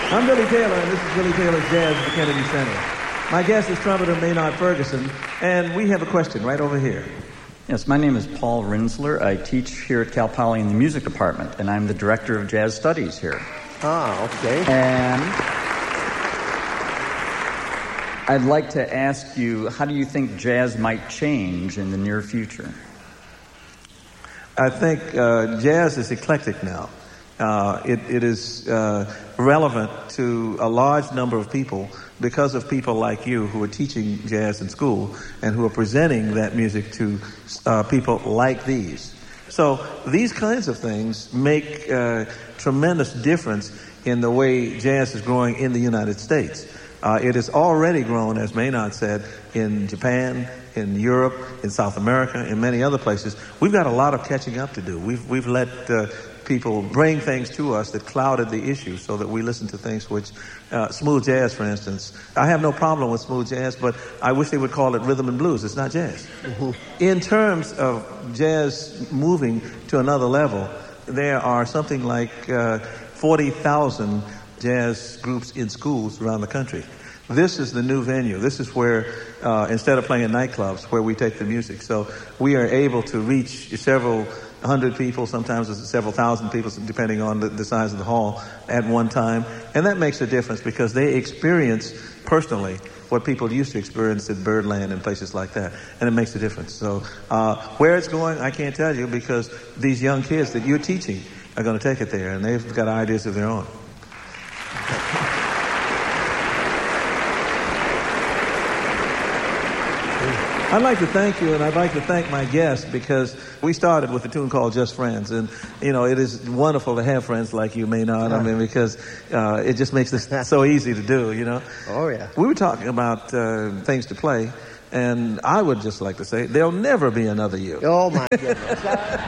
I'm Billy Taylor, and this is Billy Taylor's Jazz at the Kennedy Center. My guest is trumpeter Maynard Ferguson, and we have a question right over here. Yes, my name is Paul Rinsler. I teach here at Cal Poly in the music department, and I'm the director of jazz studies here. Ah, okay. And I'd like to ask you, how do you think jazz might change in the near future? I think jazz is eclectic now. It is relevant to a large number of people because of people like you who are teaching jazz in school and who are presenting that music to people like these. So these kinds of things make tremendous difference in the way jazz is growing in the United States. It has already grown, as Maynard said, in Japan, in Europe, in South America, in many other places. We've got a lot of catching up to do. We've let people bring things to us that clouded the issue so that we listen to things which, smooth jazz, for instance. I have no problem with smooth jazz, but I wish they would call it rhythm and blues. It's not jazz. Mm-hmm. In terms of jazz moving to another level, there are something like 40,000 jazz groups in schools around the country. This is the new venue. This is where, instead of playing in nightclubs, where we take the music. So we are able to reach several hundred people, sometimes it's several thousand people, depending on the size of the hall at one time. And that makes a difference because they experience personally what people used to experience at Birdland and places like that. And it makes a difference. So where it's going, I can't tell you because these young kids that you're teaching are going to take it there, and they've got ideas of their own. I'd like to thank you, and I'd like to thank my guests because we started with a tune called Just Friends. And, you know, it is wonderful to have friends like you, Maynard. I mean, because it just makes this so easy to do, you know. Oh, yeah. We were talking about things to play, and I would just like to say, there'll never be another you. Oh, my goodness.